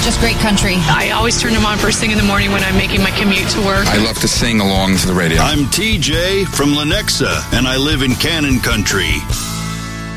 Just great country. I always turn them on first thing in the morning when I'm making my commute to work. I love to sing along to the radio. I'm TJ from Lenexa, and I live in Cannon Country.